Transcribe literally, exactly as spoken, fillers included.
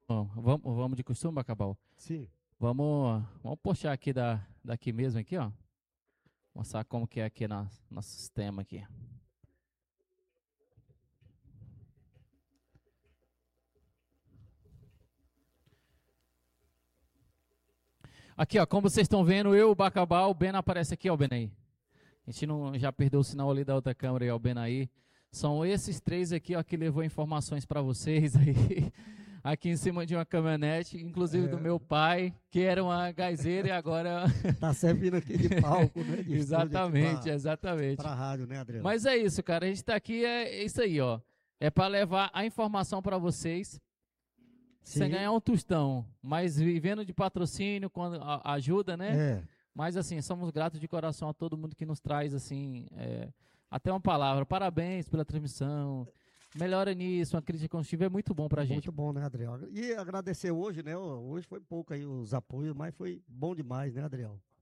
Bom, vamos, vamos de costume, Bacabal. Sim. Vamos, vamos puxar aqui da, daqui mesmo aqui, ó. Mostrar como que é aqui na, nosso sistema aqui. Aqui, ó, como vocês estão vendo, eu, o Bacabal, o Ben aparece aqui, ó, o Ben aí. A gente não, já perdeu o sinal ali da outra câmera aí, ó, o Ben aí. São esses três aqui, ó, que levou informações para vocês aí. Aqui em cima de uma caminhonete, inclusive do É, meu pai, que era uma gazeira e agora... tá servindo aqui de palco, né? De estúdio aqui Exatamente, para exatamente. para rádio, né, Adriel? Mas é isso, cara. A gente tá aqui, é isso aí, ó. É para levar a informação para vocês, sem Sim, ganhar um tostão, mas vivendo de patrocínio, quando a- ajuda, né? é. Mas assim, somos gratos de coração a todo mundo que nos traz, assim, é, até uma palavra. Parabéns pela transmissão. Melhora nisso, uma crítica construtiva é muito bom pra gente. Muito bom, né, Adriel? E agradecer hoje, né? Hoje foi pouco aí os apoios, mas foi bom demais, né, Adriel?